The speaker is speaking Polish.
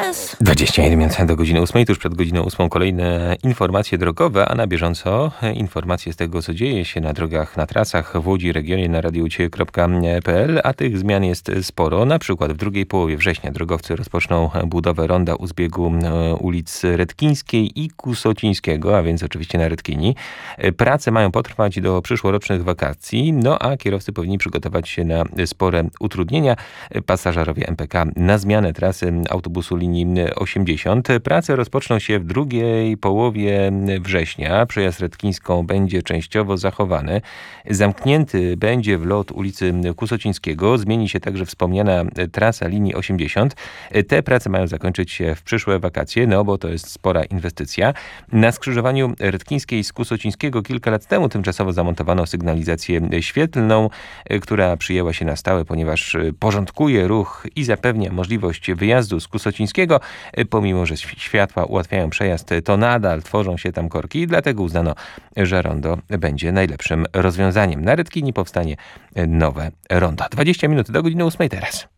czas. 21 minut do godziny 8, tuż przed godziną 8 kolejne informacje drogowe, a na bieżąco informacje z tego, co dzieje się na drogach, na trasach w Łodzi, regionie na radioucie.pl, a tych zmian jest sporo. Na przykład w drugiej połowie września drogowcy rozpoczną budowę ronda u zbiegu ulic Redkińskiej i Kusocińskiego, a więc oczywiście na Redkini. Prace mają potrwać do przyszłorocznych wakacji, no a kierowcy powinni przygotować się na spore utrudnienia. Pasażerowie MPK na zmianę trasy autobusu linii 80. Prace rozpoczną się w drugiej połowie września. Przejazd Redkińską będzie częściowo zachowany. Zamknięty będzie wlot ulicy Kusocińskiego. Zmieni się także wspomniana trasa linii 80. Te prace mają zakończyć się w przyszłe wakacje, no bo to jest spora inwestycja. Na skrzyżowaniu Redkińskiej z Kusocińskiego kilka lat temu tymczasowo zamontowano sygnalizację świetlną, która przyjęła się na stałe, ponieważ porządkuje ruch i zapewnia możliwość wyjazdu z Kusocińskiego. Pomimo że światła ułatwiają przejazd, to nadal tworzą się tam korki i dlatego uznano, że rondo będzie najlepszym rozwiązaniem. Na Redkini powstanie nowe rondo. 20 minut do godziny 8 teraz.